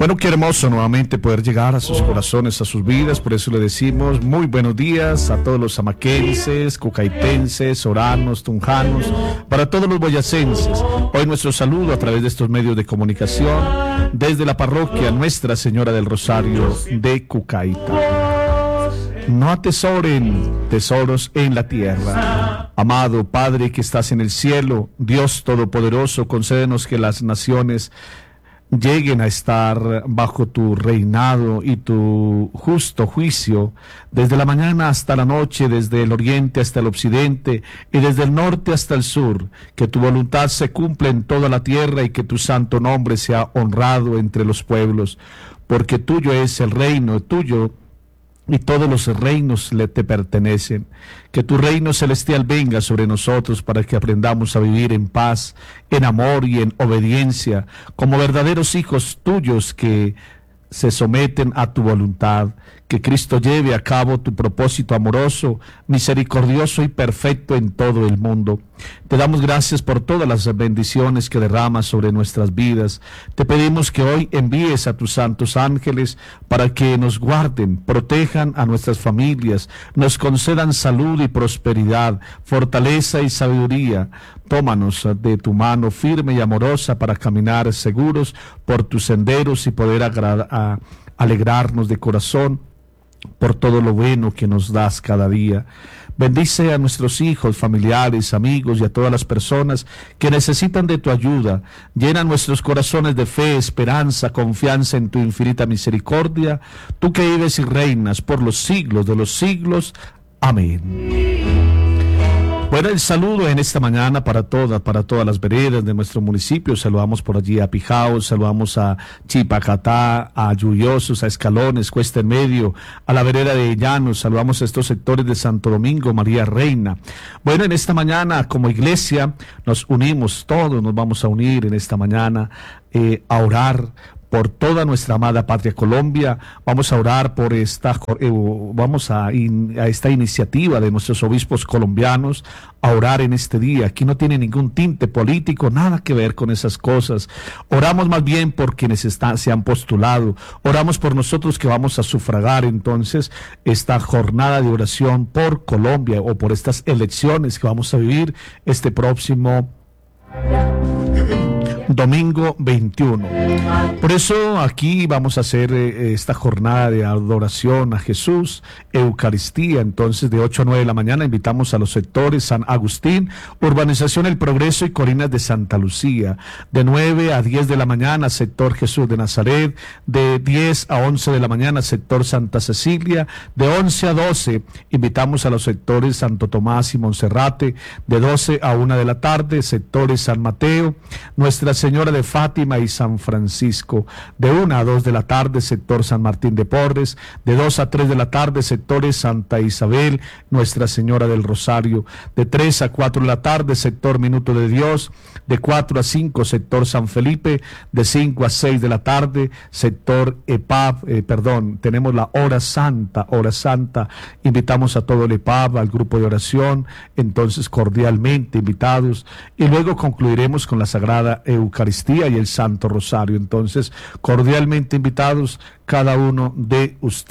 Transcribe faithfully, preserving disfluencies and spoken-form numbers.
Bueno, qué hermoso nuevamente poder llegar a sus corazones, a sus vidas. Por eso le decimos muy buenos días a todos los amaquenses, cucaitenses, oranos, tunjanos, para todos los boyacenses. Hoy nuestro saludo a través de estos medios de comunicación desde la parroquia Nuestra Señora del Rosario de Cucaita. No atesoren tesoros en la tierra. Amado Padre que estás en el cielo, Dios Todopoderoso, concédenos que las naciones lleguen a estar bajo tu reinado y tu justo juicio, desde la mañana hasta la noche, desde el oriente hasta el occidente y desde el norte hasta el sur. Que tu voluntad se cumpla en toda la tierra y que tu santo nombre sea honrado entre los pueblos, porque tuyo es el reino, tuyo y todos los reinos le te pertenecen. Que tu reino celestial venga sobre nosotros para que aprendamos a vivir en paz, en amor y en obediencia, como verdaderos hijos tuyos que se someten a tu voluntad. Que Cristo lleve a cabo tu propósito amoroso, misericordioso y perfecto en todo el mundo. Te damos gracias por todas las bendiciones que derramas sobre nuestras vidas. Te pedimos que hoy envíes a tus santos ángeles para que nos guarden, protejan a nuestras familias, nos concedan salud y prosperidad, fortaleza y sabiduría. Tómanos de tu mano firme y amorosa para caminar seguros por tus senderos y poder agra- a, alegrarnos de corazón por todo lo bueno que nos das cada día. Bendice a nuestros hijos, familiares, amigos y a todas las personas que necesitan de tu ayuda. Llena nuestros corazones de fe, esperanza, confianza en tu infinita misericordia, tú que vives y reinas por los siglos de los siglos. Amén. Bueno, el saludo en esta mañana para todas, para todas las veredas de nuestro municipio. Saludamos por allí a Pijao, saludamos a Chipacatá, a Lluyosos, a Escalones, Cuesta en Medio, a la vereda de Llanos. Saludamos a estos sectores de Santo Domingo, María Reina. Bueno, en esta mañana como iglesia nos unimos, todos nos vamos a unir en esta mañana eh, a orar por toda nuestra amada patria Colombia. Vamos a orar por esta eh, vamos a, in, a esta iniciativa de nuestros obispos colombianos, a orar en este día. Aquí no tiene ningún tinte político, nada que ver con esas cosas. Oramos más bien por quienes están, se han postulado. Oramos por nosotros que vamos a sufragar entonces esta jornada de oración por Colombia o por estas elecciones que vamos a vivir este próximo domingo veintiuno. Por eso aquí vamos a hacer eh, esta jornada de adoración a Jesús, Eucaristía. Entonces de ocho a nueve de la mañana invitamos a los sectores San Agustín, Urbanización El Progreso y Colinas de Santa Lucía. De nueve a diez de la mañana sector Jesús de Nazaret. De diez a once de la mañana sector Santa Cecilia. De once a doce invitamos a los sectores Santo Tomás y Monserrate. De doce a una de la tarde sectores San Mateo, Nuestra Señora de Fátima y San Francisco. De una a dos de la tarde sector San Martín de Porres. De dos a tres de la tarde sectores Santa Isabel, Nuestra Señora del Rosario. De tres a cuatro de la tarde sector Minuto de Dios. De cuatro a cinco sector San Felipe. De cinco a seis de la tarde sector E P A B, eh, perdón, tenemos la hora santa, hora santa. Invitamos a todo el E P A B, al grupo de oración, entonces cordialmente invitados. Y luego concluiremos con la Sagrada Eucaristía y el Santo Rosario. Entonces, cordialmente invitados cada uno de ustedes.